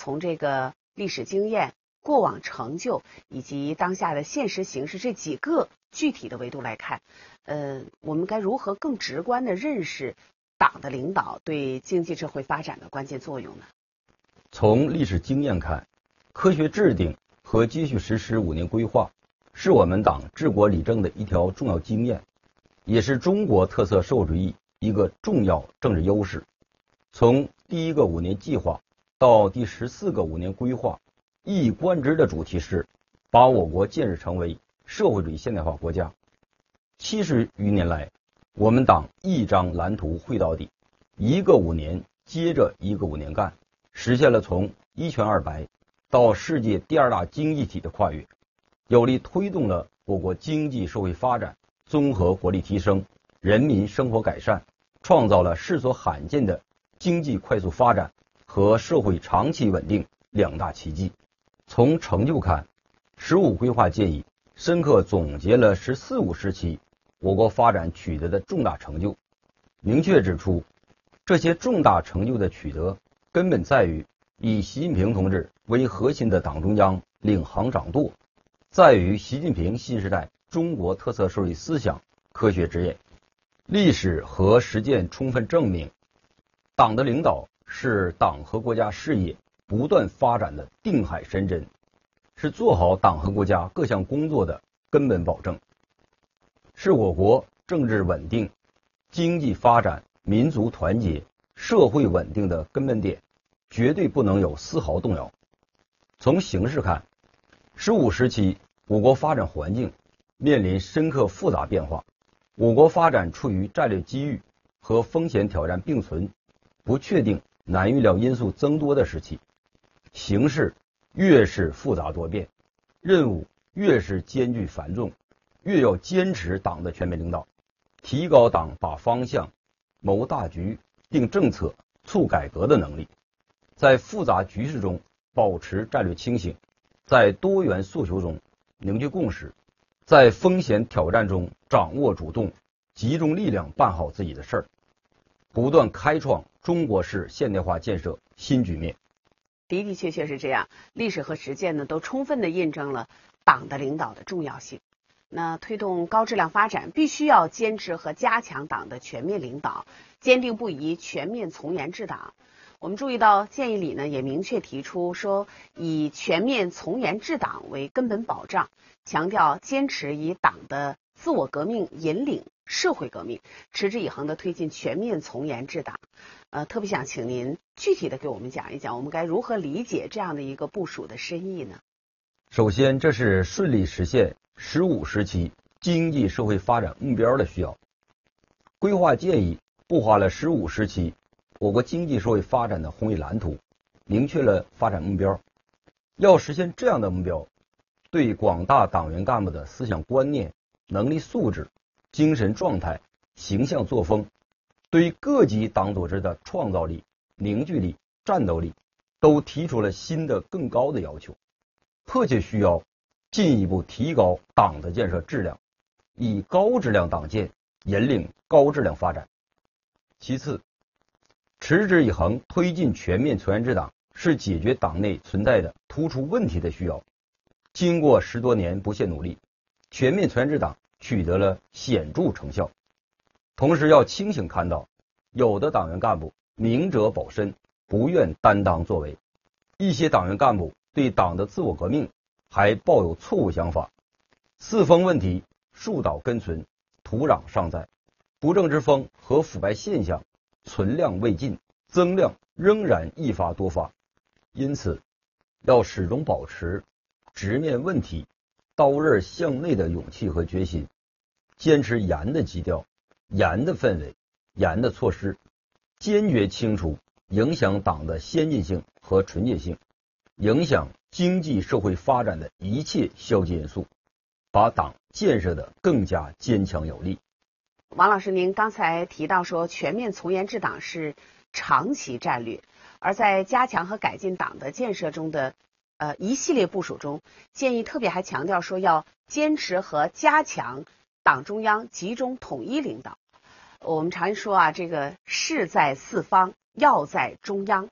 从这个历史经验、过往成就以及当下的现实形势这几个具体的维度来看，我们该如何更直观地认识党的领导对经济社会发展的关键作用呢？ 从历史经验看，科学制定和继续实施5年规划是我们党治国理政的一条重要经验，也是中国特色社会主义一个重要政治优势。从第1个5年计划到第14个5年规划，一以贯之的主题是把我国建设成为社会主义现代化国家。70余年来，我们党一张蓝图绘到底，一个5年接着一个5年干，实现了从一穷二白到世界第2大经济体的跨越，有力推动了我国经济社会发展、综合国力提升、人民生活改善，创造了世所罕见的经济快速发展和社会长期稳定2大奇迹。从成就看，15规划建议深刻总结了14、15时期我国发展取得的重大成就，明确指出，这些重大成就的取得根本在于以习近平同志为核心的党中央领航掌舵，在于习近平新时代中国特色社会思想科学执演。历史和实践充分证明，党的领导是党和国家事业不断发展的定海神针，是做好党和国家各项工作的根本保证，是我国政治稳定、经济发展、民族团结、社会稳定的根本点，绝对不能有丝毫动摇。从形势看，15时期我国发展环境面临深刻复杂变化，我国发展处于战略机遇和风险挑战并存、不确定难预料因素增多的时期，形势越是复杂多变，任务越是艰巨繁重，越要坚持党的全面领导，提高党把方向、谋大局、定政策、促改革的能力，在复杂局势中保持战略清醒，在多元诉求中凝聚共识，在风险挑战中掌握主动，集中力量办好自己的事儿，不断开创中国式现代化建设新局面。 的的确确是这样，历史和实践呢都充分地印证了党的领导的重要性。那推动高质量发展，必须要坚持和加强党的全面领导，坚定不移全面从严治党。我们注意到建议里呢也明确提出说，以全面从严治党为根本保障，强调坚持以党的自我革命引领社会革命，持之以恒地推进全面从严治党。特别想请您具体的给我们讲一讲，我们该如何理解这样的一个部署的深意呢？ 首先，这是顺利实现15时期经济社会发展目标的需要。规划建议布画了15时期我国经济社会发展的宏伟蓝图，明确了发展目标。要实现这样的目标，对广大党员干部的思想观念、能力素质、精神状态、形象作风，对各级党组织的创造力、凝聚力、战斗力，都提出了新的更高的要求，迫切需要进一步提高党的建设质量，以高质量党建引领高质量发展。其次，持之以恒推进全面从严治党，是解决党内存在的突出问题的需要。经过10多年不懈努力，全面从严治党取得了显著成效。同时要清醒看到，有的党员干部明哲保身，不愿担当作为；一些党员干部对党的自我革命还抱有错误想法。四风问题树倒根存，土壤尚在，不正之风和腐败现象存量未尽，增量仍然易发多发。因此，要始终保持直面问题、刀刃向内的勇气和决心，坚持严的基调、严的氛围、严的措施，坚决清除影响党的先进性和纯洁性，影响经济社会发展的一切消极因素，把党建设得更加坚强有力。 王老师，您刚才提到说全面从严治党是长期战略，而在加强和改进党的建设中的一系列部署中，建议特别还强调说要坚持和加强党中央集中统一领导。我们常说啊，这个势在四方，要在中央。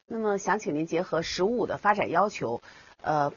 那么想请您结合“十五”的发展要求，